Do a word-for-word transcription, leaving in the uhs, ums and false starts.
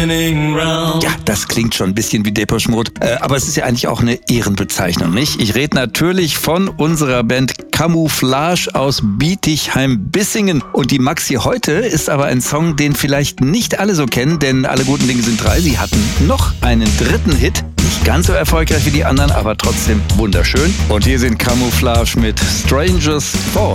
Ja, das klingt schon ein bisschen wie Depeche Mode, äh, aber es ist ja eigentlich auch eine Ehrenbezeichnung, nicht? Ich rede natürlich von unserer Band Camouflage aus Bietigheim-Bissingen. Und die Maxi heute ist aber ein Song, den vielleicht nicht alle so kennen, denn alle guten Dinge sind drei. Sie hatten noch einen dritten Hit. Nicht ganz so erfolgreich wie die anderen, aber trotzdem wunderschön. Und hier sind Camouflage mit Strangers Fall.